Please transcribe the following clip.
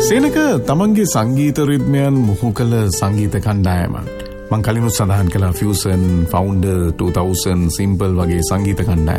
සේනක තමන්ගේ සංගීත රිද්මයන් මුහු කළ සංගීත කණ්ඩායමක්. මං කලිනුත් සඳහන් කළා ෆියුසන්, ෆවුන්ඩර්, 2000, සිම්පල් වගේ සංගීත කණ්ඩායම්.